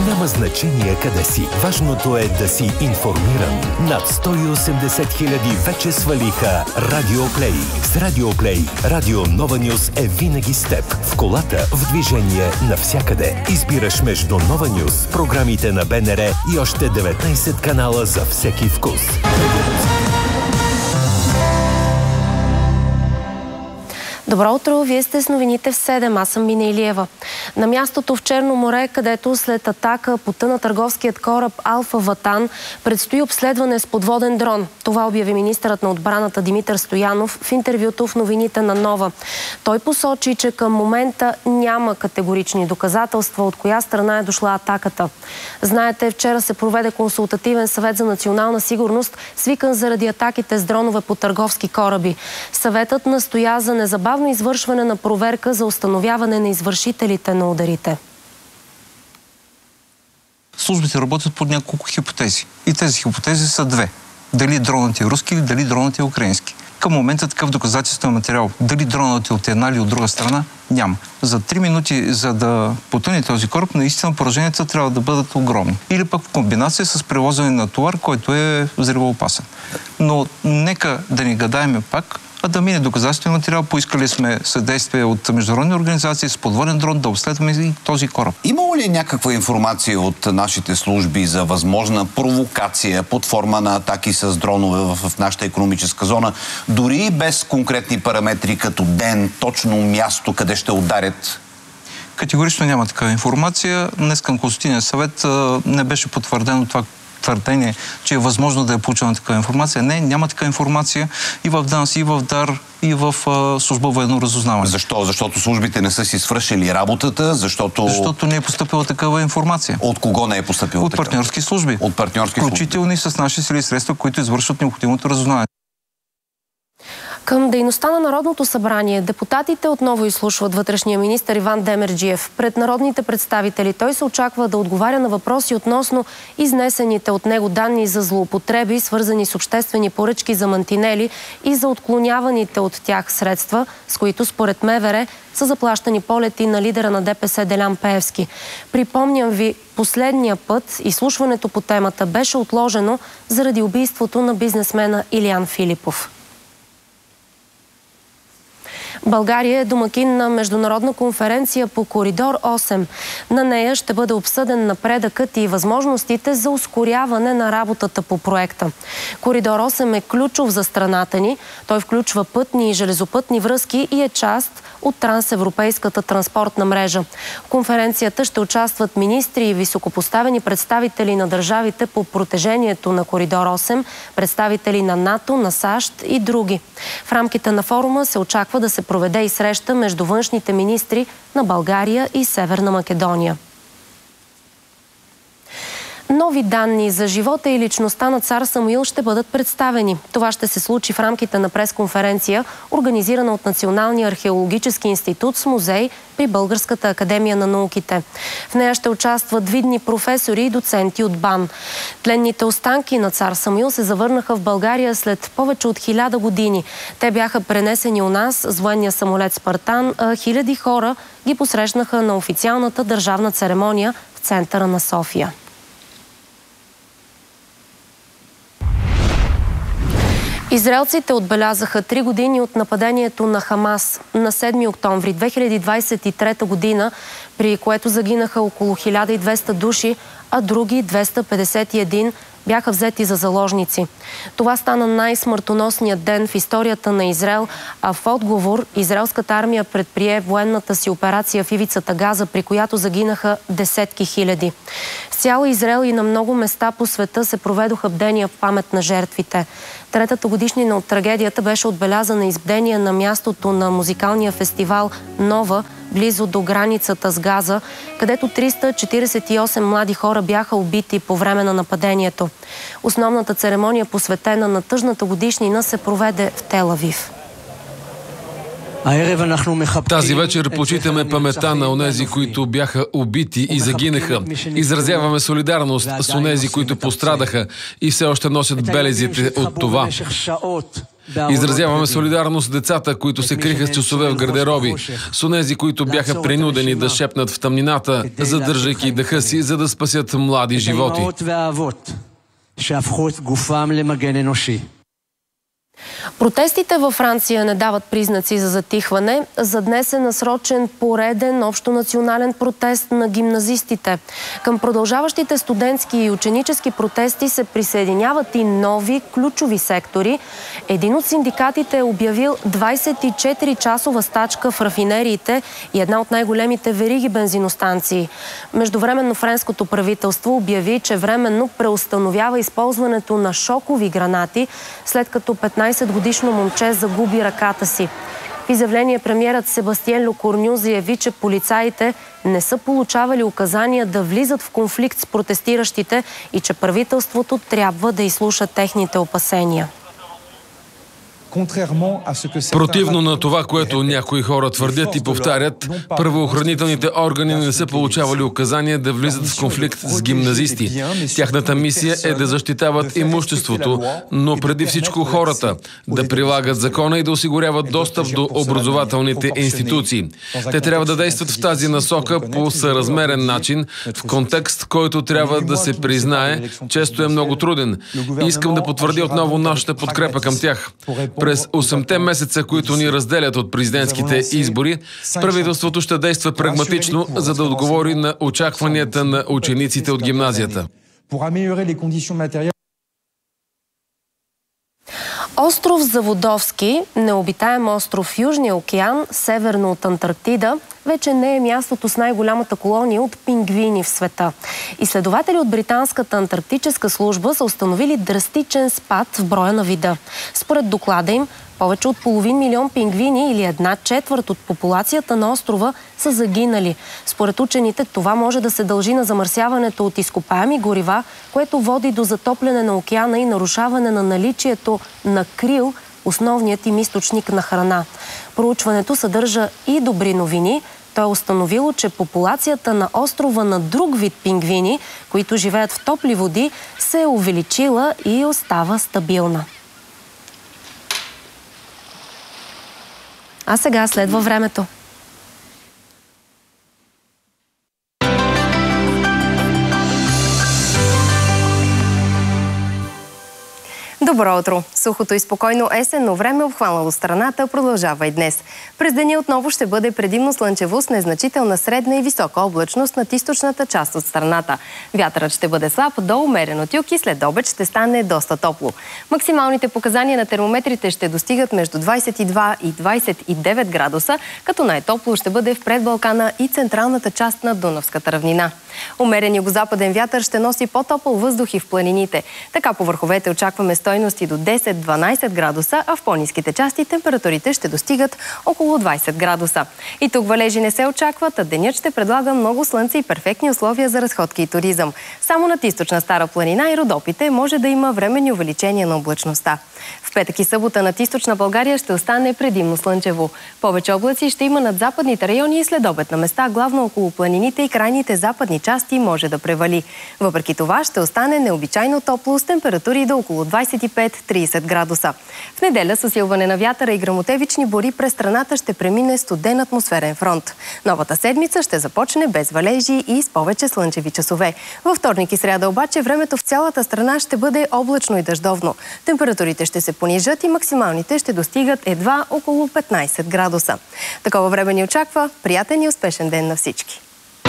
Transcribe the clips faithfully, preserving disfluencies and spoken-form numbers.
Няма значение къде си. Важното е да си информиран. Над сто и осемдесет хиляди вече свалиха Радио Плей. С Радио Плей, Радио Нова Нюз е винаги с теб. В колата, в движение, навсякъде. Избираш между Нова Нюз, програмите на БНР и още деветнайсет канала за всеки вкус. Добро утро, вие сте с новините в седем, аз съм Мина Илиева. На мястото в Черно море, където след атака потъна търговският кораб Алфа Ватан, предстои обследване с подводен дрон. Това обяви министърът на отбраната Димитър Стоянов в интервюто в новините на Нова. Той посочи, че към момента няма категорични доказателства от коя страна е дошла атаката. Знаете, вчера се проведе консултативен съвет за национална сигурност, свикан заради атаките с дронове по търговски кораби. Съветът настоя за незабавно извършване на проверка за установяване на извършителите на ударите. Службите работят под няколко хипотези. И тези хипотези са две. Дали дронът е руски или дали дронът е украински. Към момента такъв доказателствен материал, дали дронът е от една или от друга страна, няма. За три минути, за да потъне този кораб, наистина пораженията трябва да бъдат огромни. Или пък в комбинация с превозване на товар, който е взривоопасен. Но нека да не гадаеме пак, а да мине доказателствен материал. Поискали сме съдействие от международни организации с подводен дрон да обследваме и този кораб. Имало ли някаква информация от нашите служби за възможна провокация под форма на атаки с дронове в, в нашата икономическа зона, дори без конкретни параметри като ден, точно място, къде ще ударят? Категорично няма такава информация. Днес към Консултативния съвет а, не беше потвърдено това твърдение, че е възможно да е получена такава информация. Не, няма такава информация и в ДАНС, и в ДАР, и в а, служба военно разузнаване. Защо? Защото службите не са си свършили работата, защото... Защото не е поступила такава информация. От кого не е поступила От такава? партньорски служби. От партньорски служби. Включително и с наши сили и средства, които извършват необходимото разузнаване. Към дейността на Народното събрание депутатите отново изслушват вътрешния министър Иван Демерджиев. Пред народните представители той се очаква да отговаря на въпроси относно изнесените от него данни за злоупотреби, свързани с обществени поръчки за мантинели и за отклоняваните от тях средства, с които според МВР са заплащани полети на лидера на ДПС Делян Пеевски. Припомням ви, последния път изслушването по темата беше отложено заради убийството на бизнесмена Илиян Филипов. България е домакин на международна конференция по Коридор осем. На нея ще бъде обсъден напредъкът и възможностите за ускоряване на работата по проекта. Коридор осем е ключов за страната ни. Той включва пътни и железопътни връзки и е част от трансевропейската транспортна мрежа. В конференцията ще участват министри и високопоставени представители на държавите по протежението на Коридор осем, представители на НАТО, на САЩ и други. В рамките на форума се очаква да се проведе и среща между външните министри на България и Северна Македония. Нови данни за живота и личността на цар Самуил ще бъдат представени. Това ще се случи в рамките на пресконференция, организирана от Националния археологически институт с музей при Българската академия на науките. В нея ще участват видни професори и доценти от БАН. Тленните останки на цар Самуил се завърнаха в България след повече от хиляда години. Те бяха пренесени у нас с военния самолет Спартан, а хиляди хора ги посрещнаха на официалната държавна церемония в центъра на София. Израелците отбелязаха три години от нападението на Хамас на седми октомври две хиляди двадесет и трета година, при което загинаха около хиляда и двеста души, а други двеста петдесет и един бяха взети за заложници. Това стана най-смъртоносният ден в историята на Израел, а в отговор израелската армия предприе военната си операция в ивицата Газа, при която загинаха десетки хиляди. В цял Израел и на много места по света се проведоха бдения в памет на жертвите. Третата годишнина от трагедията беше отбелязана и с бдения на мястото на музикалния фестивал Нова, близо до границата с Газа, където триста четиридесет и осем млади хора бяха убити по време на нападението. Основната церемония, посветена на тъжната годишнина, се проведе в Тел Авив. Тази вечер почитаме паметта на онези, които бяха убити и загинаха. Изразяваме солидарност с онези, които пострадаха и все още носят белезите от това. Изразяваме солидарност с децата, които се криха с часове в гардероби, с онези, които бяха принудени да шепнат в тъмнината, задържайки дъха си, за да спасят млади животи. Протестите във Франция не дават признаци за затихване. За днес е насрочен пореден общонационален протест на гимназистите. Към продължаващите студентски и ученически протести се присъединяват и нови ключови сектори. Един от синдикатите е обявил двайсет и четири часова стачка в рафинериите и една от най-големите вериги бензиностанции. Междувременно френското правителство обяви, че временно преустановява използването на шокови гранати, след като петнайсетгодишно момче загуби ръката си. В изявление премиерът Себастиен Лекорню заяви, че полицаите не са получавали указания да влизат в конфликт с протестиращите и че правителството трябва да изслуша техните опасения. Противно на това, което някои хора твърдят и повтарят, правоохранителните органи не са получавали указания да влизат в конфликт с гимназисти. Тяхната мисия е да защитават имуществото, но преди всичко хората, да прилагат закона и да осигуряват достъп до образователните институции. Те трябва да действат в тази насока по съразмерен начин, в контекст, който трябва да се признае, често е много труден. И искам да потвърдя отново нашата подкрепа към тях. През осемте месеца, които ни разделят от президентските избори, правителството ще действа прагматично, за да отговори на очакванията на учениците от гимназията. Остров Заводовски, необитаем остров в Южния океан, северно от Антарктида, вече не е мястото с най-голямата колония от пингвини в света. Изследователи от Британската антарктическа служба са установили драстичен спад в броя на вида. Според доклада им, повече от половин милион пингвини или една четвърт от популацията на острова са загинали. Според учените това може да се дължи на замърсяването от изкопаеми горива, което води до затопляне на океана и нарушаване на наличието на крил, основният им източник на храна. Проучването съдържа и добри новини. То е установило, че популацията на острова на друг вид пингвини, които живеят в топли води, се е увеличила и остава стабилна. А сега следва времето. Добро утро! Сухото и спокойно есенно време, обхванало страната, продължава и днес. През деня отново ще бъде предимно слънчево с незначителна средна и висока облачност над източната част от страната. Вятърът ще бъде слаб до умерен от юг и след обед ще стане доста топло. Максималните показания на термометрите ще достигат между двайсет и два и двайсет и девет градуса, като най-топло ще бъде в предбалкана и централната част на Дунавската равнина. Умерен югозападен вятър ще носи по-топъл въздух и в планините. Така по върховете очакваме стойности до десет до дванайсет градуса, а в по-ниските части температурите ще достигат около двайсет градуса. И тук валежи не се очакват, а денят ще предлага много слънце и перфектни условия за разходки и туризъм. Само над източна Стара планина и Родопите може да има временни увеличения на облачността. В петък и събота над източна България ще остане предимно слънчево. Повече облаци ще има над западните райони и следобед на места, главно около планините и крайните западни части може да превали. Въпреки това ще остане необичайно топло с температури до около двайсет и пет до трийсет градуса. В неделя с усилване на вятъра и гръмотевични бури през страната ще премине студен атмосферен фронт. Новата седмица ще започне без валежи и с повече слънчеви часове. Във вторник и сряда обаче времето в цялата страна ще бъде облачно и дъждовно. Температурите ще се понижат и максималните ще достигат едва около петнайсет градуса. Такова време ни очаква. Приятен и успешен ден на всички!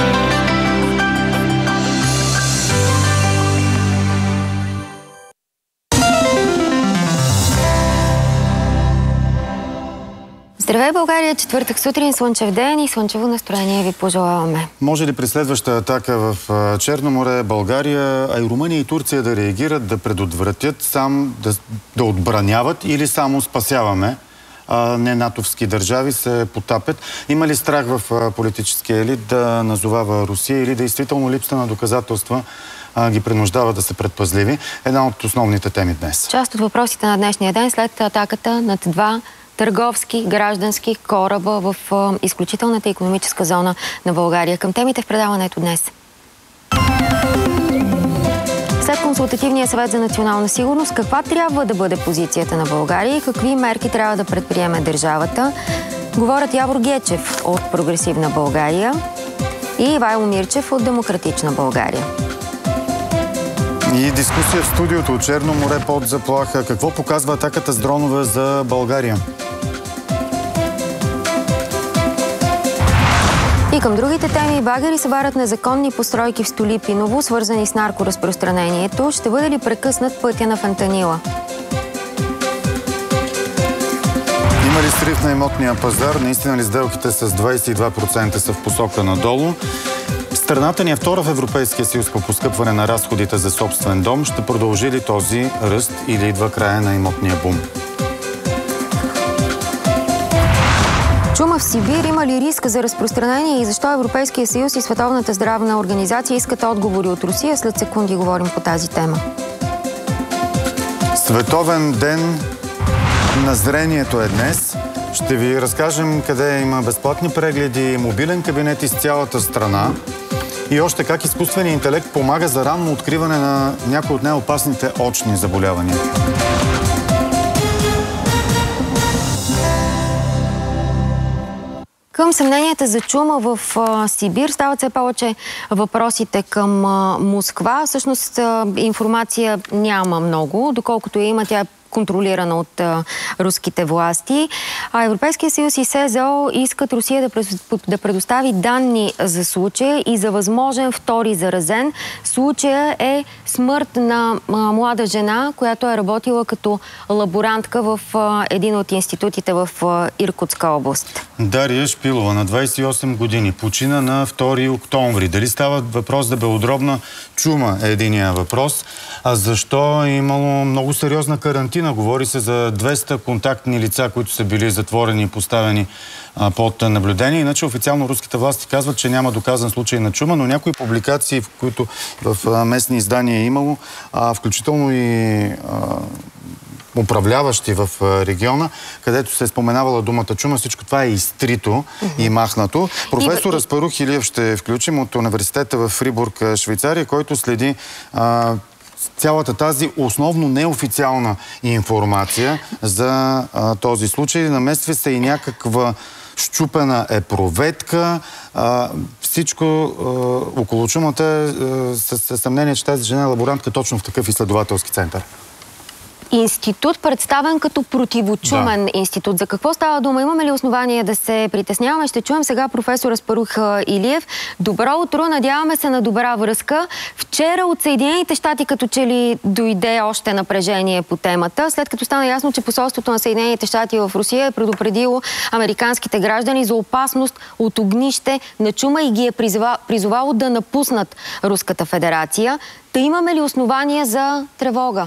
Здравей, България! Четвъртък сутрин, слънчев ден и слънчево настроение ви пожелаваме. Може ли при следваща атака в Черно море България, а и Румъния и Турция да реагират, да предотвратят, сам да, да отбраняват или само спасяваме? А, не натовски държави се потапят. Има ли страх в политическия елит да назовава Русия или действително липса на доказателства а, ги принуждава да са предпазливи? Една от основните теми днес. Част от въпросите на днешния ден след атаката над два търговски, граждански кораба в изключителната икономическа зона на България. Към темите в предаването днес. След Консултативния съвет за национална сигурност, каква трябва да бъде позицията на България и какви мерки трябва да предприеме държавата, говорят Явор Гечев от Прогресивна България и Ивайло Мирчев от Демократична България. И дискусия в студиото от Черно море под заплаха. Какво показва атаката с дронове за България? И към другите теми, багери събарят незаконни постройки в Столипиново, свързани с наркоразпространението. Ще бъде ли прекъснат пътя на фентанила? Има ли срив на имотния пазар? Наистина ли сделките с двадесет и два процента са в посока надолу? Страната ни е втора в Европейския съюз по поскъпване на разходите за собствен дом. Ще продължи ли този ръст или идва края на имотния бум? Чума в Сибир има ли риск за разпространение и защо Европейския съюз и Световната здравна организация искат отговори от Русия? След секунди говорим по тази тема. Световен ден на зрението е днес. Ще ви разкажем къде има безплатни прегледи, мобилен кабинет из цялата страна и още как изкуственият интелект помага за ранно откриване на някои от най-опасните очни заболявания. Към съмненията за чума в а, Сибир стават все повече въпросите към а, Москва. Всъщност а, информация няма много, доколкото я има, тя е контролирана от а, руските власти. А Европейския съюз и СЗО искат Русия да, да предостави данни за случая и за възможен втори заразен. Случая е смърт на а, млада жена, която е работила като лаборантка в а, един от институтите в а, Иркутска област. Дария Шпилова на двадесет и осем години почина на втори октомври. Дали става въпрос за белодробна чума е единия въпрос. А защо е имало много сериозна карантина? Говори се за двеста контактни лица, които са били затворени и поставени а, под наблюдение. Иначе официално руските власти казват, че няма доказан случай на чума, но някои публикации, в които в а, местни издания е имало, а, включително и а, управляващи в региона, където се е споменавала думата чума, всичко това е изтрито mm-hmm. и махнато. Професор Аспарух Илиев ще включим от университета в Фрибург, Швейцария, който следи а, цялата тази основно неофициална информация за а, този случай. Намества се и някаква щупена епроветка. А, всичко а, около чумата е с съмнение, че тази жена е лаборантка точно в такъв изследователски център. Институт, представен като противочумен да. институт. За какво става дума? Имаме ли основание да се притесняваме? Ще чуем сега професор Аспарух Илиев. Добро утро, надяваме се на добра връзка. Вчера от Съединените щати като че ли дойде още напрежение по темата, след като стана ясно, че посолството на Съединените щати в Русия е предупредило американските граждани за опасност от огнище на чума и ги е призовало да напуснат Руската федерация. Та имаме ли основание за тревога?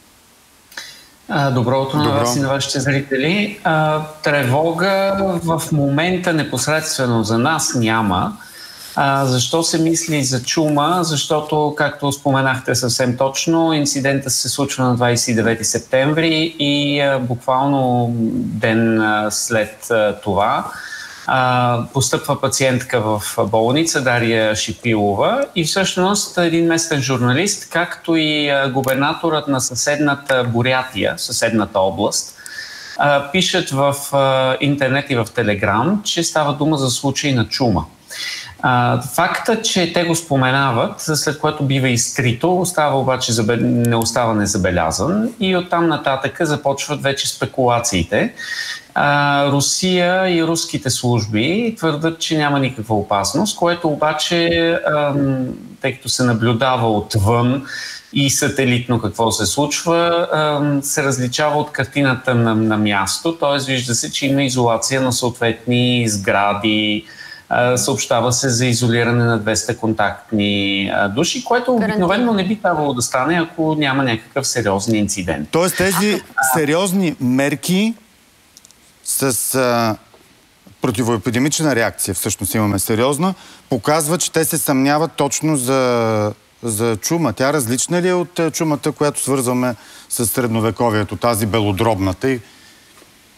Добро утро на вас и на вашите зрители. А, тревога в момента непосредствено за нас няма. А, защо се мисли за чума? Защото, както споменахте съвсем точно, инцидентът се случва на двадесет и девети септември и а, буквално ден а, след а, това Uh, постъпва пациентка в болница, Дария Шипилова, и всъщност един местен журналист, както и uh, губернаторът на съседната Бурятия, съседната област, uh, пишат в uh, интернет и в Телеграм, че става дума за случай на чума. Uh, факта, че те го споменават, след което бива изтрито, остава обаче забе... не остава незабелязан и оттам нататък започват вече спекулациите. Uh, Русия и руските служби твърдат, че няма никаква опасност, което обаче, uh, тъй като се наблюдава отвън и сателитно какво се случва, uh, се различава от картината на, на място, т.е. вижда се, че има изолация на съответни сгради, uh, съобщава се за изолиране на двеста контактни uh, души, което обикновено не би трябвало да стане, ако няма някакъв сериозен инцидент. Тоест тези сериозни мерки с а, противоепидемична реакция, всъщност имаме сериозна, показва, че те се съмняват точно за, за чума. Тя различна ли е от чумата, която свързваме с средновековието, тази белодробната? И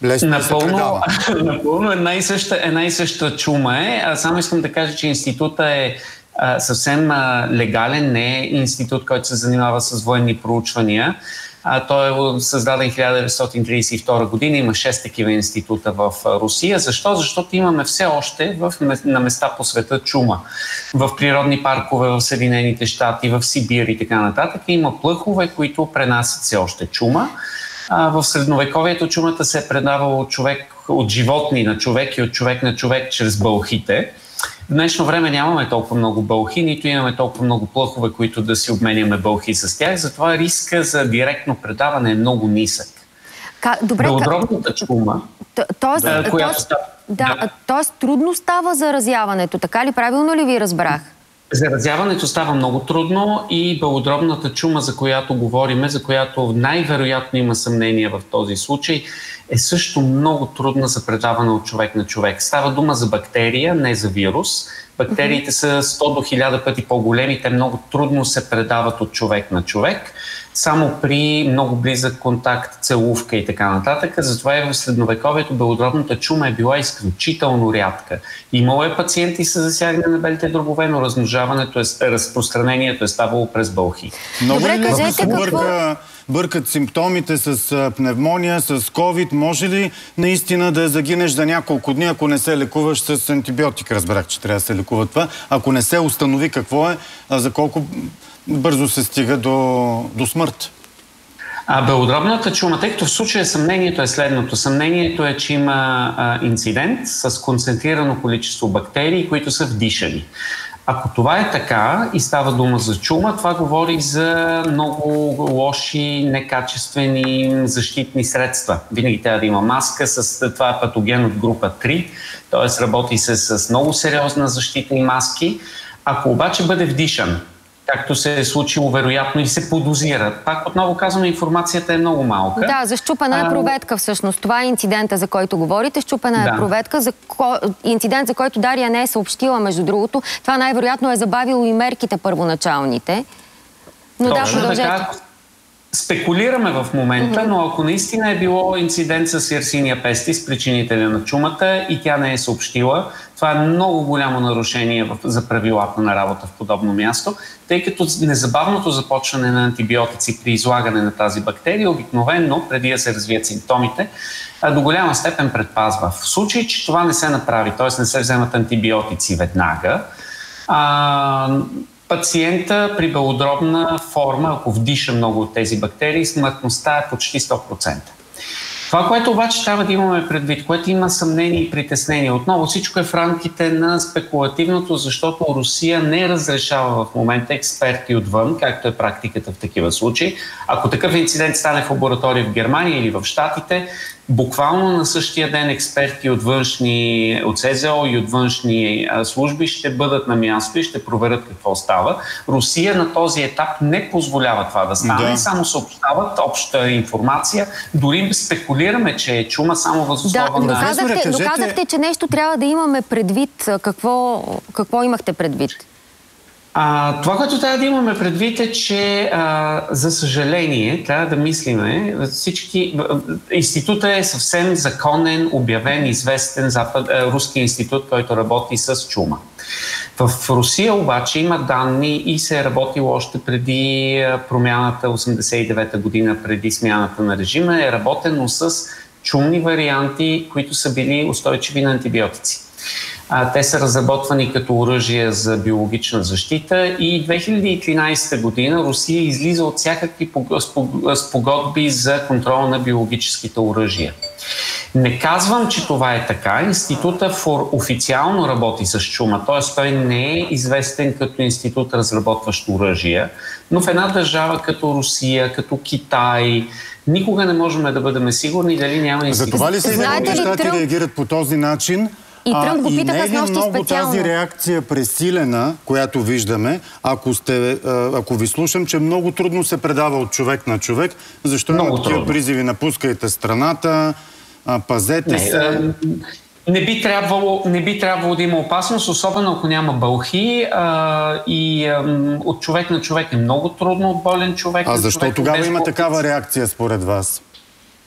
лесно напълно, се предава. Напълно една и съща, една и съща чума е. А само искам да кажа, че института е а, съвсем а, легален, не е институт, който се занимава с военни проучвания. А, той е създаден хиляда деветстотин тридесет и втора година, има шест такива института в Русия. Защо? Защото имаме все още в, на места по света чума. В природни паркове в Съединените щати, в Сибир и така нататък има плъхове, които пренасят все още чума. А, в средновековието чумата се е предавала от човек, от животни на човек и от човек на човек чрез бълхите. В днешно време нямаме толкова много бълхи, нито имаме толкова много плъхове, които да си обменяме бълхи с тях, затова риска за директно предаване е много нисък. Ка... Добре, Белодробната чума, Т- тоест, да, която тоест, става... да, да. Тоест трудно става заразяването, така ли? Правилно ли ви разбрах? Заразяването става много трудно и белодробната чума, за която говориме, за която най-вероятно има съмнение в този случай, е също много трудна за предаване от човек на човек. Става дума за бактерия, не за вирус. Бактериите са сто до хиляда пъти по-големи, те много трудно се предават от човек на човек, само при много близък контакт, целувка и така нататък. Затова и в средновековието белодробната чума е била изключително рядка. Имало е пациенти с засягане на белите дробове, но размножаването, е, разпространението е ставало през бълхи. Много Добре, ли кажете какво... бърка, бъркат симптомите с пневмония, с COVID? Може ли наистина да загинеш за няколко дни, ако не се лекуваш с антибиотик? Разбрах, че трябва да се лекува това. Ако не се установи какво е, а за колко бързо се стига до, до смърт? А белодробната чума, тъй като в случая съмнението е следното. Съмнението е, че има а, инцидент с концентрирано количество бактерии, които са вдишани. Ако това е така и става дума за чума, това говори за много лоши, некачествени защитни средства. Винаги трябва да има маска, с това е патоген от група три, т.е. работи се с много сериозна защитни маски. Ако обаче бъде вдишан, както се е случило вероятно и се подозира. Пак отново казвам, информацията е много малка. Да, за щупена е проветка всъщност. Това е инцидента, за който говорите. Щупена да. е проветка. За ко... Инцидент, за който Дария не е съобщила, между другото. Това най-вероятно е забавило и мерките първоначалните. Но да, продължете. Спекулираме в момента, mm-hmm. но ако наистина е било инцидент с Yersinia pestis, причинителя на чумата, и тя не е съобщила, това е много голямо нарушение за правилата на работа в подобно място, тъй като незабавното започване на антибиотици при излагане на тази бактерия обикновено, преди да се развият симптомите, до голяма степен предпазва. В случай, че това не се направи, т.е. не се вземат антибиотици веднага, а, пациента при белодробна форма, ако вдиша много от тези бактерии, смъртността е почти сто процента. Това, което обаче трябва да имаме предвид, което има съмнение и притеснение, отново всичко е в рамките на спекулативното, защото Русия не разрешава в момента експерти отвън, както е практиката в такива случаи. Ако такъв инцидент стане в лаборатория в Германия или в Щатите, буквално на същия ден експерти от външни, от СЗО и от външни а, служби ще бъдат на място и ще проверят какво става. Русия на този етап не позволява това да стане, да. Само съобщават обща информация. Дори спекулираме, че е чума само въз основа да, на... доказахте, кажете... доказахте, че нещо трябва да имаме предвид. Какво, какво имахте предвид? А, това, което трябва да имаме предвид е, че а, за съжаление трябва да мислиме, всички... Институтът е съвсем законен, обявен, известен запад, а, руски институт, който работи с чума. В Русия обаче има данни и се е работило още преди промяната осемдесет и девета година, преди смяната на режима, е работено с чумни варианти, които са били устойчиви на антибиотици. А, те са разработвани като оръжие за биологична защита и две хиляди и тринадесета година Русия излиза от всякакви спогодби за контрол на биологическите оръжия. Не казвам, че това е така. Института фор официално работи с чума, т.е. той не е известен като институт, разработващ оръжия, но в една държава като Русия, като Китай, никога не можем да бъдем сигурни дали няма институт. За това ли Съединените щати реагират по този начин? И Тръмп го питаха с нощи специално. И не е ли много тази реакция пресилена, която виждаме, ако, сте, ако ви слушам, че много трудно се предава от човек на човек, защо има такива призиви: напускайте страната, пазете не, се... Не би, трябвало, не би трябвало да има опасност, особено ако няма бълхи, а, и а, от човек на човек е много трудно, от болен човек. А защо човек, тогава има без... такава реакция според вас?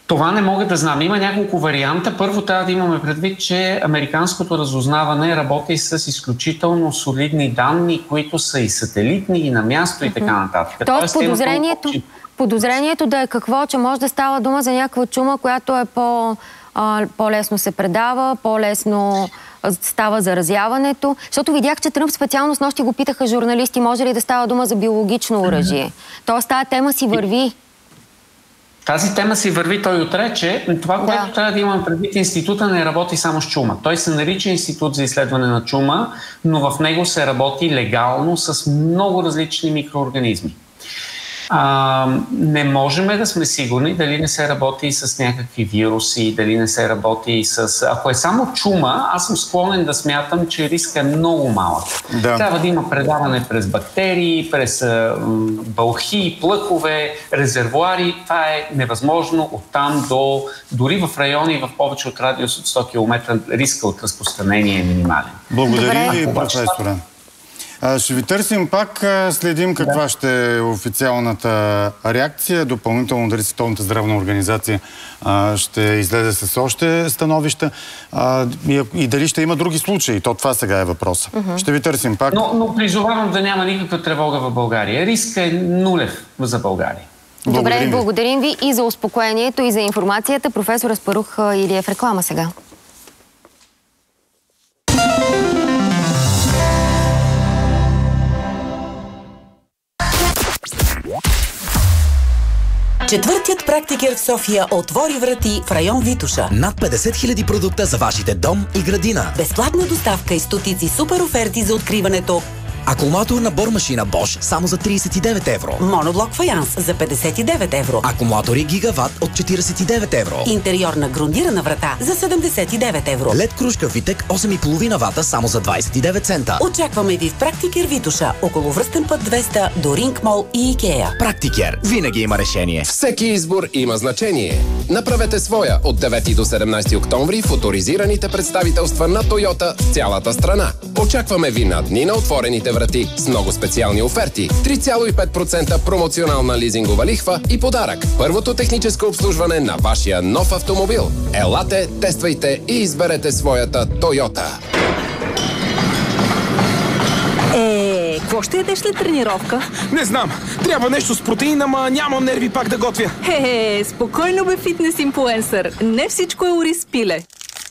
Това не мога да знам. Има няколко варианта. Първо трябва да имаме предвид, че американското разузнаване работи с изключително солидни данни, които са и сателитни, и на място, и така нататък. Тоест подозрението, подозрението да е какво, че може да става дума за някаква чума, която е по, а, по-лесно се предава, по-лесно става заразяването. Защото видях, че Тръмп специално с нощи го питаха журналисти, може ли да става дума за биологично оръжие. Тоест тази тема си върви. Тази тема си върви, той отрече. Това, което да. трябва да имаме предвид, института не работи само с чума. Той се нарича Институт за изследване на чума, но в него се работи легално с много различни микроорганизми. А, не можем да сме сигурни дали не се работи с някакви вируси, дали не се работи с... Ако е само чума, аз съм склонен да смятам, че рискът е много малък. Да. Трябва да има предаване през бактерии, през а, бълхи, плъхове, резервоари. Това е невъзможно оттам до... Дори в райони в повече от радиус от сто километра риска от разпространение е минимален. Благодаря ви, професоре. Ще ви търсим пак, следим каква да. ще е официалната реакция. Допълнително дали Световната здравна организация ще излезе с още становища и дали ще има други случаи. То това сега е въпросът. Uh-huh. Ще ви търсим пак. Но, но призовавам да няма никаква тревога в България. Риска е нулев за България. Добре, благодарим ви. благодарим ви и за успокоението, и за информацията. Професор Аспарух Илиев, реклама сега. Четвъртият практикер в София отвори врати в район Витоша. Над петдесет хиляди продукта за вашите дом и градина. Безплатна доставка и стотици супер оферти за откриването. Акумулатор на бормашина Bosch само за тридесет и девет евро. Моноблок фаянс за петдесет и девет евро. Акумулатори Гигават от четиридесет и девет евро. Интериорна грундирана врата за седемдесет и девет евро. Лед кружка Витек осем и половина вата само за двадесет и девет цента. Очакваме ви в Практикер Витоша, около връстен път двеста до Ринг Мол и Икея. Практикер винаги има решение. Всеки избор има значение. Направете своя от девети до седемнадесети октомври в оторизираните представителства на Тойота в цялата страна. Очакваме ви на дни на отворените врати с много специални оферти, три цяло и пет процента промоционална лизингова лихва и подарък. Първото техническо обслужване на вашия нов автомобил. Елате, тествайте и изберете своята Тойота. Е, какво ще ядеш след тренировка? Не знам. Трябва нещо с протеин, ама нямам нерви пак да готвя. Хе, спокойно бе, фитнес инфлуенсър. Не всичко е ориз пиле.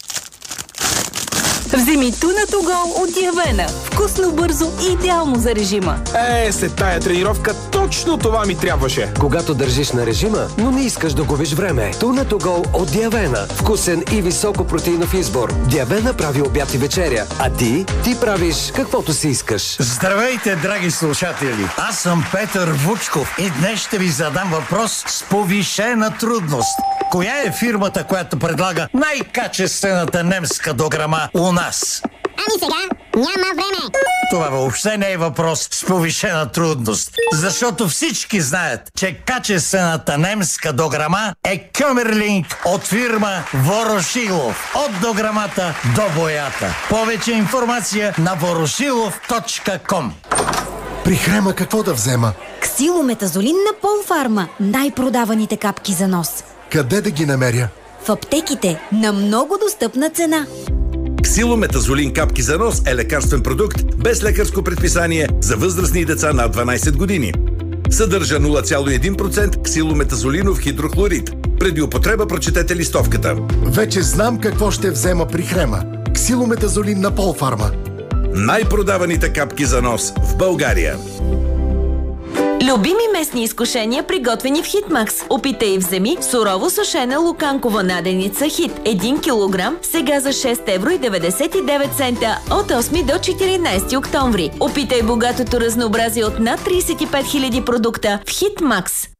Вземи Tuna to Go от Диавена. Вкусно, бързо и идеално за режима. Е, след тая тренировка точно това ми трябваше. Когато държиш на режима, но не искаш да губиш време. Tuna to Go от Диавена. Вкусен и високопротеинов избор. Диавена прави обяд и вечеря. А ти? Ти правиш каквото си искаш. Здравейте, драги слушатели! Аз съм Петър Вучков и днес ще ви задам въпрос с повишена трудност. Коя е фирмата, която предлага най-качествената немска дограма у нас? Ами сега няма време. Това въобще не е въпрос с повишена трудност, защото всички знаят, че качествената немска дограма е Кьомерлинг от фирма Ворошилов. От дограмата до боята. Повече информация на ворошилов точка ком. При Хрема какво да взема? Ксилометазолин на Полфарма. Най-продаваните капки за нос. Къде да ги намеря? В аптеките на много достъпна цена. Ксилометазолин капки за нос е лекарствен продукт без лекарско предписание за възрастни деца над дванадесет години. Съдържа нула цяло и един процента ксилометазолинов хидрохлорид. Преди употреба прочетете листовката. Вече знам какво ще взема при Хрема. Ксилометазолин на Полфарма. Най-продаваните капки за нос в България. Любими местни изкушения, приготвени в Хитмакс. Опитай и вземи сурово сушена луканкова наденица Хит. един килограм, сега за шест евро и деветдесет и девет цента от осми до четиринадесети октомври. Опитай богатото разнообразие от над тридесет и пет хиляди продукта в Хитмакс.